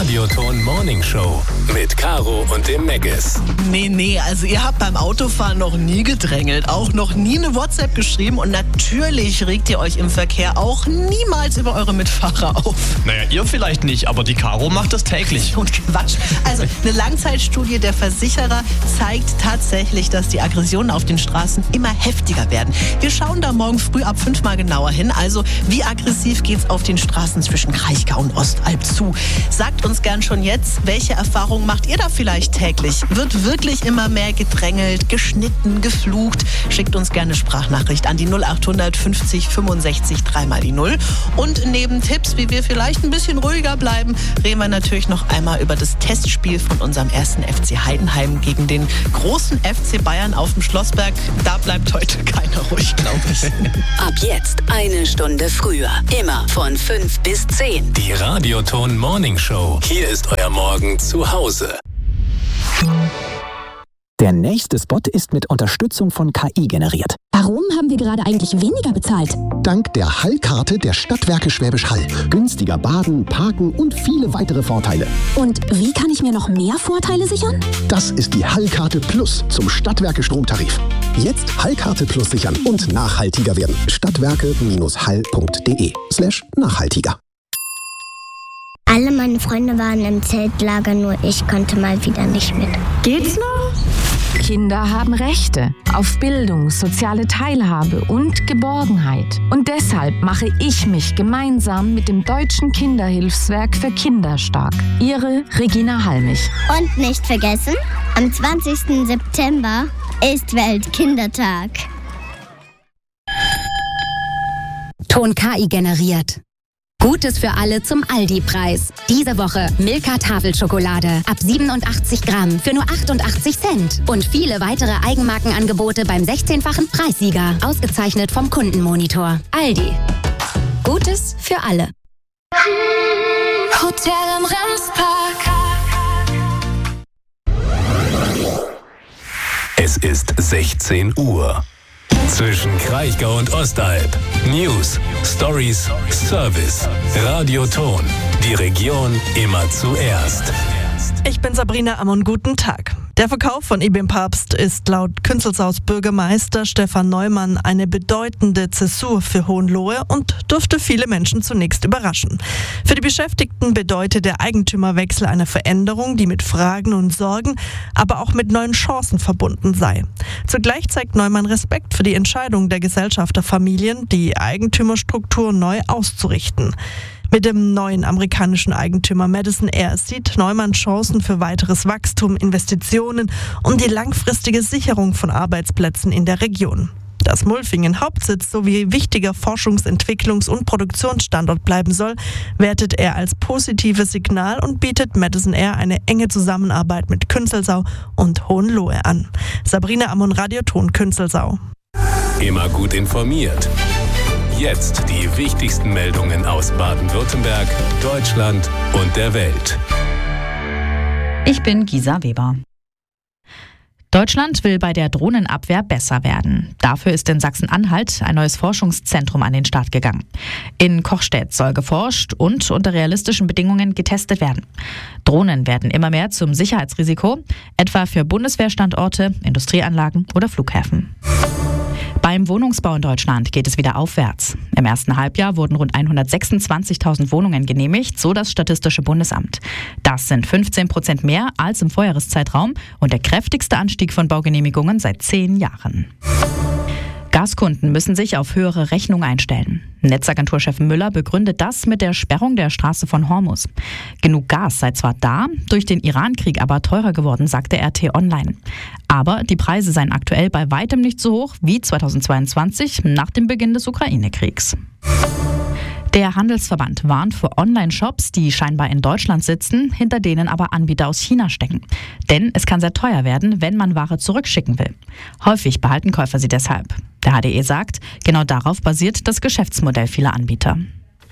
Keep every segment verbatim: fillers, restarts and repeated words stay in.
Radioton Morning Show mit Caro und dem Meggis. Nee, nee, also ihr habt beim Autofahren noch nie gedrängelt, auch noch nie eine WhatsApp geschrieben und natürlich regt ihr euch im Verkehr auch niemals über eure Mitfahrer auf. Naja, ihr vielleicht nicht, aber die Caro macht das täglich. Und Quatsch. Also eine Langzeitstudie der Versicherer zeigt tatsächlich, dass die Aggressionen auf den Straßen immer heftiger werden. Wir schauen da morgen früh ab fünf mal genauer hin. Also wie aggressiv geht's auf den Straßen zwischen Kraichgau und Ostalb zu? Sagt uns gern schon jetzt, welche Erfahrungen macht ihr da vielleicht täglich? Wird wirklich immer mehr gedrängelt, geschnitten, geflucht? Schickt uns gerne eine Sprachnachricht an die null acht fünfzig fünfundsechzig drei mal die null. Und neben Tipps, wie wir vielleicht ein bisschen ruhiger bleiben, reden wir natürlich noch einmal über das Testspiel von unserem ersten F C Heidenheim gegen den großen F C Bayern auf dem Schlossberg. Da bleibt heute keiner ruhig, glaube ich. Ab jetzt eine Stunde früher. Immer von fünf bis zehn. Die Radioton Morning Show. Hier ist euer Morgen zu Hause. Der nächste Spot ist mit Unterstützung von K I generiert. Warum haben wir gerade eigentlich weniger bezahlt? Dank der Hall-Karte der Stadtwerke Schwäbisch Hall. Günstiger Baden, Parken und viele weitere Vorteile. Und wie kann ich mir noch mehr Vorteile sichern? Das ist die Hall-Karte Plus zum Stadtwerke-Stromtarif. Jetzt Hall-Karte Plus sichern und nachhaltiger werden. Stadtwerke-hall.de slash nachhaltiger. Alle meine Freunde waren im Zeltlager, nur ich konnte mal wieder nicht mit. Geht's noch? Kinder haben Rechte auf Bildung, soziale Teilhabe und Geborgenheit. Und deshalb mache ich mich gemeinsam mit dem Deutschen Kinderhilfswerk für Kinder stark. Ihre Regina Halmich. Und nicht vergessen, am zwanzigsten September ist Weltkindertag. Ton K I generiert. Gutes für alle zum Aldi-Preis. Diese Woche Milka Tafelschokolade ab siebenundachtzig Gramm für nur achtundachtzig Cent. Und viele weitere Eigenmarkenangebote beim sechzehnfachen Preissieger. Ausgezeichnet vom Kundenmonitor. Aldi. Gutes für alle. Hotel im Remspark. Es ist sechzehn Uhr. Zwischen Kraichgau und Ostalb. News, Stories, Service. Radioton. Die Region immer zuerst. Ich bin Sabrina Ammon, guten Tag. Der Verkauf von I B M Papst ist laut Künzelsau's Bürgermeister Stefan Neumann eine bedeutende Zäsur für Hohenlohe und dürfte viele Menschen zunächst überraschen. Für die Beschäftigten bedeutet der Eigentümerwechsel eine Veränderung, die mit Fragen und Sorgen, aber auch mit neuen Chancen verbunden sei. Zugleich zeigt Neumann Respekt für die Entscheidung der Gesellschafterfamilien, die Eigentümerstruktur neu auszurichten. Mit dem neuen amerikanischen Eigentümer Madison Air sieht Neumann Chancen für weiteres Wachstum, Investitionen und die langfristige Sicherung von Arbeitsplätzen in der Region. Dass Mulfingen Hauptsitz sowie wichtiger Forschungs-, Entwicklungs- und Produktionsstandort bleiben soll, wertet er als positives Signal und bietet Madison Air eine enge Zusammenarbeit mit Künzelsau und Hohenlohe an. Sabrina Ammon, Radioton Künzelsau. Immer gut informiert. Jetzt die wichtigsten Meldungen aus Baden-Württemberg, Deutschland und der Welt. Ich bin Gisa Weber. Deutschland will bei der Drohnenabwehr besser werden. Dafür ist in Sachsen-Anhalt ein neues Forschungszentrum an den Start gegangen. In Kochstedt soll geforscht und unter realistischen Bedingungen getestet werden. Drohnen werden immer mehr zum Sicherheitsrisiko, etwa für Bundeswehrstandorte, Industrieanlagen oder Flughäfen. Beim Wohnungsbau in Deutschland geht es wieder aufwärts. Im ersten Halbjahr wurden rund hundertsechsundzwanzigtausend Wohnungen genehmigt, so das Statistische Bundesamt. Das sind fünfzehn Prozent mehr als im Vorjahreszeitraum und der kräftigste Anstieg von Baugenehmigungen seit zehn Jahren. Gaskunden müssen sich auf höhere Rechnungen einstellen. Netzagenturchef Müller begründet das mit der Sperrung der Straße von Hormuz. Genug Gas sei zwar da, durch den Iran-Krieg aber teurer geworden, sagte R T Online. Aber die Preise seien aktuell bei weitem nicht so hoch wie zweitausendzweiundzwanzig nach dem Beginn des Ukraine-Kriegs. Der Handelsverband warnt vor Online-Shops, die scheinbar in Deutschland sitzen, hinter denen aber Anbieter aus China stecken. Denn es kann sehr teuer werden, wenn man Ware zurückschicken will. Häufig behalten Käufer sie deshalb. Der H D E sagt, genau darauf basiert das Geschäftsmodell vieler Anbieter.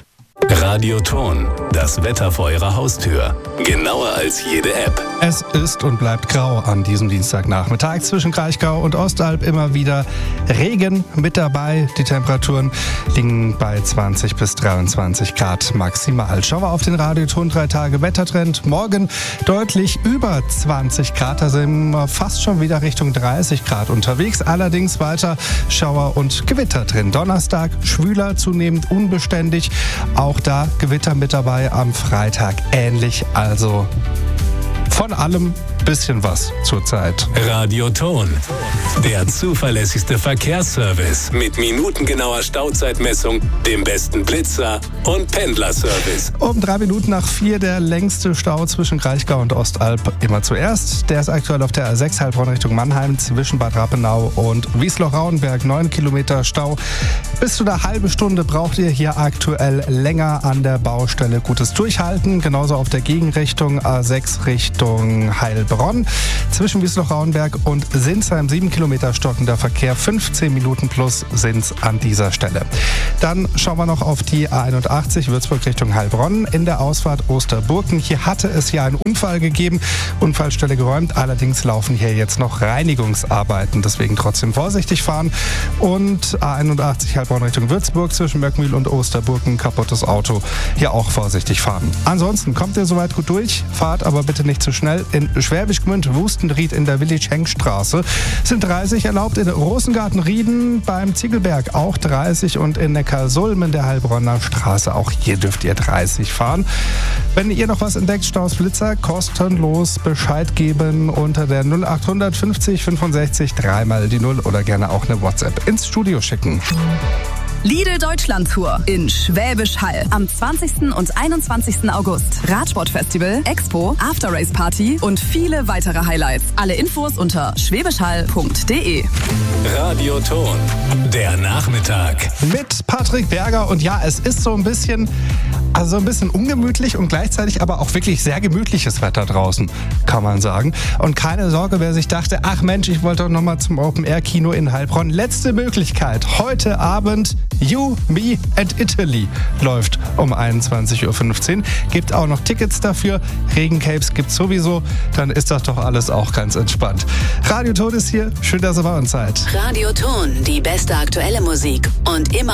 Radioton, das Wetter vor Ihrer Haustür. Genauer als jede App. Es ist und bleibt grau an diesem Dienstagnachmittag. Zwischen Kraichgau und Ostalb immer wieder Regen mit dabei. Die Temperaturen liegen bei zwanzig bis dreiundzwanzig Grad maximal. Schauen wir auf den Radioton drei Tage Wettertrend. Morgen deutlich über zwanzig Grad. Da sind wir fast schon wieder Richtung dreißig Grad unterwegs. Allerdings weiter Schauer und Gewitter drin. Donnerstag schwüler, zunehmend unbeständig. Auch da Gewitter mit dabei, am Freitag ähnlich, also von allem bisschen was zurzeit. Radioton, der zuverlässigste Verkehrsservice mit minutengenauer Stauzeitmessung, dem besten Blitzer und Pendlerservice. Um drei Minuten nach vier der längste Stau zwischen Kraichgau und Ostalb immer zuerst. Der ist aktuell auf der A sechs Heilbronn Richtung Mannheim zwischen Bad Rappenau und Wiesloch-Rauenberg. Neun Kilometer Stau. Bis zu einer halben Stunde braucht ihr hier aktuell länger an der Baustelle. Gutes Durchhalten. Genauso auf der Gegenrichtung A sechs Richtung Heilbronn. Zwischen Wiesloch-Rauenberg und Sinsheim sieben Kilometer stockender Verkehr, fünfzehn Minuten plus sind's an dieser Stelle. Dann schauen wir noch auf die A einundachtzig Würzburg Richtung Heilbronn in der Ausfahrt Osterburken. Hier hatte es ja einen Unfall gegeben, Unfallstelle geräumt, allerdings laufen hier jetzt noch Reinigungsarbeiten, deswegen trotzdem vorsichtig fahren. Und A einundachtzig Heilbronn Richtung Würzburg zwischen Möckmühl und Osterburken, kaputtes Auto, hier auch vorsichtig fahren. Ansonsten kommt ihr soweit gut durch, fahrt aber bitte nicht zu schnell. In Schwäbisch Gmünd, Wustenried in der Willich-Henk-Straße sind dreißig erlaubt. In Rosengarten-Rieden beim Ziegelberg auch dreißig und in Neckarsulm in der Heilbronner Straße. Auch hier dürft ihr dreißig fahren. Wenn ihr noch was entdeckt, Staus, Blitzer, kostenlos Bescheid geben unter der null acht fünfzig fünfundsechzig dreimal die null oder gerne auch eine WhatsApp ins Studio schicken. Lidl Deutschland Tour in Schwäbisch Hall am zwanzigsten und einundzwanzigsten August. Radsportfestival, Expo, After-Race Party und viele weitere Highlights. Alle Infos unter schwäbischhall punkt de. Radioton, der Nachmittag. Mit Patrick Berger und ja, es ist so ein bisschen, also ein bisschen ungemütlich und gleichzeitig aber auch wirklich sehr gemütliches Wetter draußen, kann man sagen. Und keine Sorge, wer sich dachte, ach Mensch, ich wollte doch noch mal zum Open-Air-Kino in Heilbronn. Letzte Möglichkeit, heute Abend You, Me and Italy läuft um einundzwanzig Uhr fünfzehn. Gibt auch noch Tickets dafür. Regencapes gibt's sowieso. Dann ist das doch alles auch ganz entspannt. Radioton ist hier. Schön, dass ihr bei uns seid. Radioton, die beste aktuelle Musik und immer